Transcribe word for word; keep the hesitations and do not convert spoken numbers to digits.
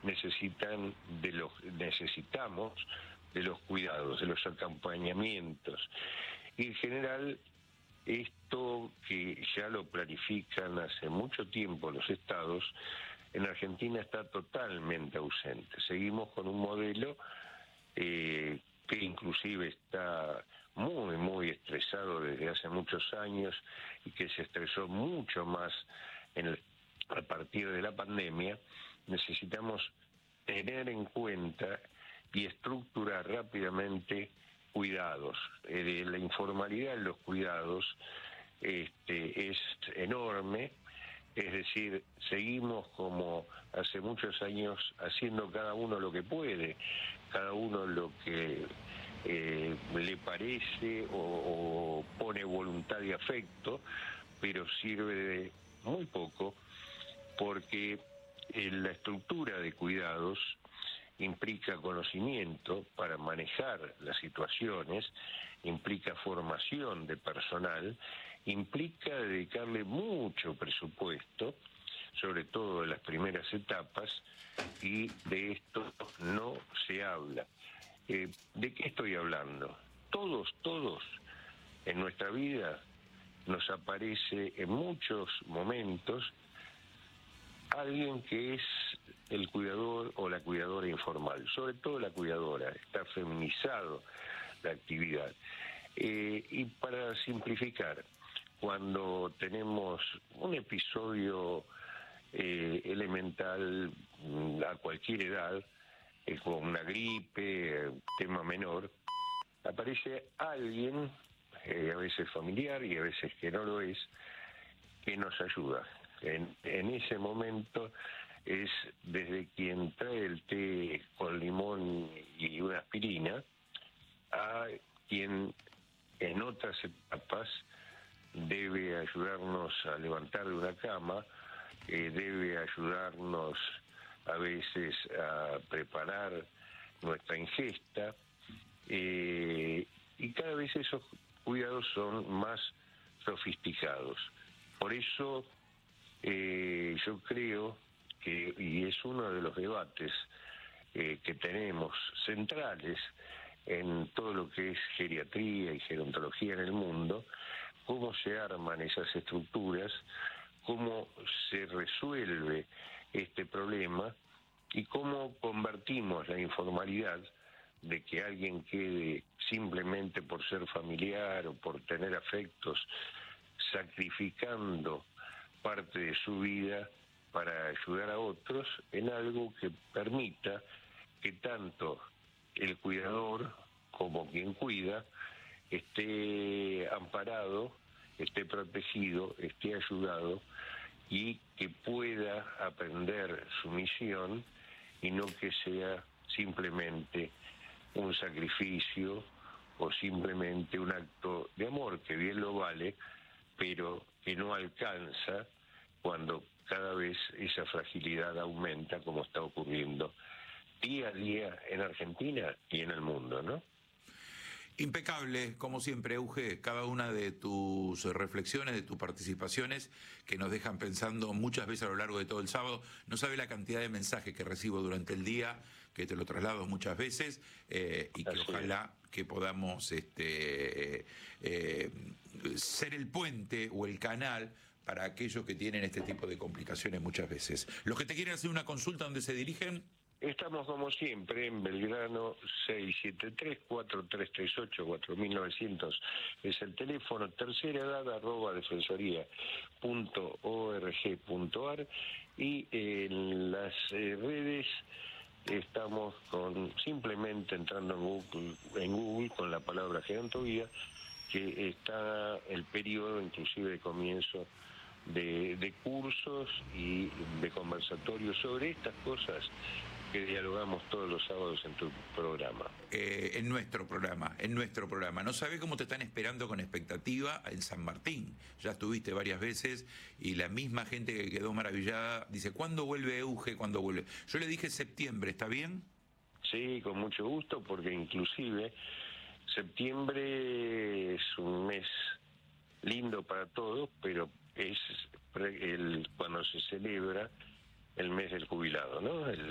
necesitan de los necesitamos de los cuidados, de los acompañamientos. Y en general, esto que ya lo planifican hace mucho tiempo los estados, en Argentina está totalmente ausente. Seguimos con un modelo eh, que inclusive está muy, muy estresado desde hace muchos años y que se estresó mucho más en el, a partir de la pandemia. Necesitamos tener en cuenta y estructurar rápidamente cuidados. Eh, la informalidad en los cuidados este, es enorme, es decir, seguimos como hace muchos años haciendo cada uno lo que puede, cada uno lo que eh, le parece o, o pone voluntad y afecto, pero sirve de muy poco porque eh, la estructura de cuidados implica conocimiento para manejar las situaciones, implica formación de personal, implica dedicarle mucho presupuesto, sobre todo en las primeras etapas, y de esto no se habla. Eh, ¿De qué estoy hablando? Todos, todos en nuestra vida nos aparece en muchos momentos alguien que es el cuidador o la cuidadora informal, sobre todo la cuidadora, está feminizado la actividad. Eh, y para simplificar, cuando tenemos un episodio eh, elemental a cualquier edad, eh, como una gripe, tema menor, aparece alguien, eh, a veces familiar y a veces que no lo es, que nos ayuda. En, en ese momento es desde quien trae el té con limón y una aspirina a quien en otras etapas debe ayudarnos a levantar de una cama, eh, debe ayudarnos a veces a preparar nuestra ingesta, eh, y cada vez esos cuidados son más sofisticados. Por eso Eh, yo creo que, y es uno de los debates eh, que tenemos centrales en todo lo que es geriatría y gerontología en el mundo, cómo se arman esas estructuras, cómo se resuelve este problema y cómo convertimos la informalidad de que alguien quede simplemente por ser familiar o por tener afectos, sacrificando parte de su vida para ayudar a otros, en algo que permita que tanto el cuidador como quien cuida esté amparado, esté protegido, esté ayudado y que pueda aprender su misión y no que sea simplemente un sacrificio o simplemente un acto de amor, que bien lo vale, pero que no alcanza cuando cada vez esa fragilidad aumenta, como está ocurriendo día a día en Argentina y en el mundo, ¿no? Impecable, como siempre, Euge, cada una de tus reflexiones, de tus participaciones, que nos dejan pensando muchas veces a lo largo de todo el sábado. No sabe la cantidad de mensajes que recibo durante el día, que te lo traslado muchas veces, eh, y que Así ojalá es. que podamos este, eh, ser el puente o el canal para aquellos que tienen este tipo de complicaciones muchas veces. Los que te quieren hacer una consulta, ¿dónde se dirigen? Estamos como siempre en Belgrano seis siete tres, cuatro tres tres ocho, cuatro mil novecientos es el teléfono, tercera edad arroba defensoría punto org punto ar, y en las eh, redes estamos con simplemente entrando en Google, en Google con la palabra gerontología, que está el periodo inclusive de comienzo de, de cursos y de conversatorios sobre estas cosas que dialogamos todos los sábados en tu programa. Eh, en nuestro programa, en nuestro programa. No sabés cómo te están esperando con expectativa en San Martín. Ya estuviste varias veces y la misma gente que quedó maravillada dice, ¿cuándo vuelve Euge? ¿Cuándo vuelve? Yo le dije septiembre, ¿está bien? Sí, con mucho gusto, porque inclusive septiembre es un mes lindo para todos, pero es el, cuando se celebra el mes del jubilado, ¿no? El